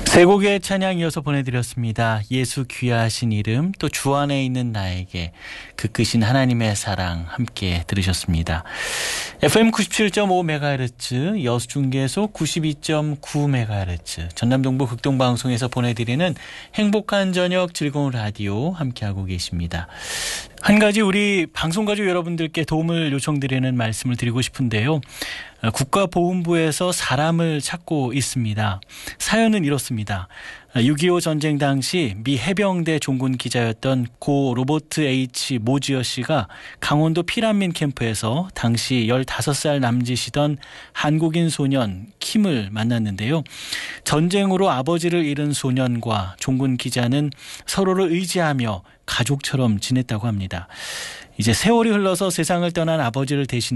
세 곡의 찬양 이어서 보내드렸습니다. 예수 귀하신 이름, 또 주 안에 있는 나에게, 그 크신 하나님의 사랑 함께 들으셨습니다. FM 97.5MHz, 여수중계소 92.9MHz, 전남동부 극동방송에서 보내드리는 행복한 저녁 즐거운 라디오 함께하고 계십니다. 한 가지 우리 방송가족 여러분들께 도움을 요청드리는 말씀을 드리고 싶은데요. 국가보훈부에서 사람을 찾고 있습니다. 사연은 이렇습니다. 6.25 전쟁 당시 미 해병대 종군 기자였던 고 로버트 H. 모지어 씨가 강원도 피란민 캠프에서 당시 15살 남짓이던 한국인 소년 킴을 만났는데요. 전쟁으로 아버지를 잃은 소년과 종군 기자는 서로를 의지하며 가족처럼 지냈다고 합니다. 이제 세월이 흘러서 세상을 떠난 아버지를 대신